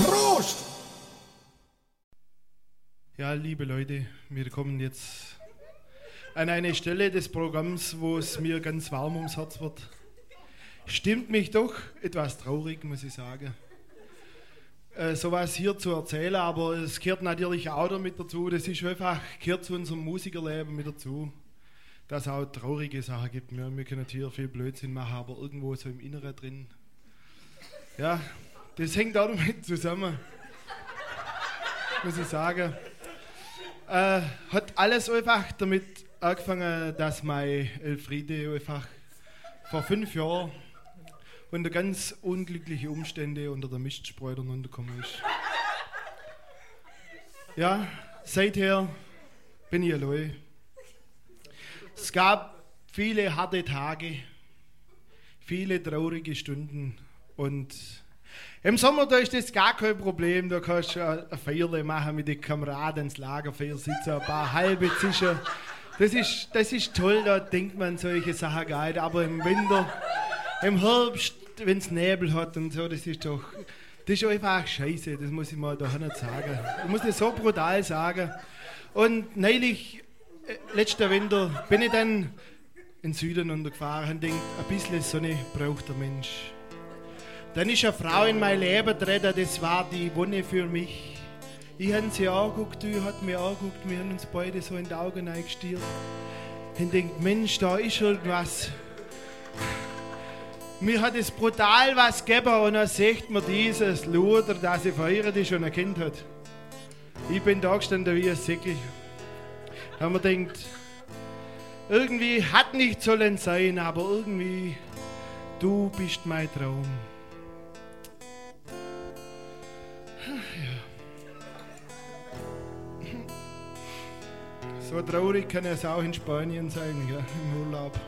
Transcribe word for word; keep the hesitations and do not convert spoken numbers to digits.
Prost! Ja, liebe Leute, wir kommen jetzt an eine Stelle des Programms, wo es mir ganz warm ums Herz wird. Stimmt mich doch etwas traurig, muss ich sagen, äh, sowas hier zu erzählen, aber es gehört natürlich auch damit dazu, das ist einfach, gehört zu unserem Musikerleben mit dazu, dass es auch traurige Sachen gibt. Wir, wir können hier viel Blödsinn machen, aber irgendwo so im Inneren drin, ja, das hängt auch damit zusammen, muss ich sagen. Äh, hat alles einfach damit angefangen, dass mein Elfriede einfach vor fünf Jahren unter ganz unglückliche Umstände unter der Mistspreu runtergekommen ist. Ja, seither bin ich allein. Es gab viele harte Tage, viele traurige Stunden und im Sommer da ist das gar kein Problem, da kannst du eine Feierle machen mit den Kameraden ins Lagerfeuer sitzen, ein paar halbe Zischen. Das ist, das ist toll, da denkt man solche Sachen gar nicht, aber im Winter, im Herbst, wenn es Nebel hat und so, das ist doch, das ist einfach scheiße, das muss ich mal da nicht sagen. Ich muss das so brutal sagen. Und neulich, äh, letzter Winter, bin ich dann in den Süden untergefahren und denke, ein bisschen Sonne braucht der Mensch. Dann ist eine Frau in mein Leben getreten, das war die Wonne für mich. Ich habe sie angeguckt, sie hat mich angeguckt, wir haben uns beide so in die Augen eingestiert. Und denkt, Mensch, da ist irgendwas. Mir hat es brutal was gegeben und dann sieht man dieses Luder, das sie verheiratet ist und ein Kind hat. Ich bin da gestanden wie ein Säckchen. Da haben wir gedacht, irgendwie hat nicht sollen sein, aber irgendwie, du bist mein Traum. So traurig kann es auch in Spanien sein, ja, im Urlaub.